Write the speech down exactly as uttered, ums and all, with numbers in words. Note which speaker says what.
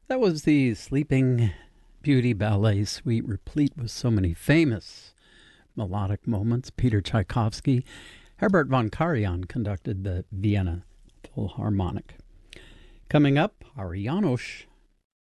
Speaker 1: That was the Sleeping Beauty Ballet Suite, replete with so many famous melodic moments. Peter Tchaikovsky. Herbert von Karajan conducted the Vienna Philharmonic. Coming up, our János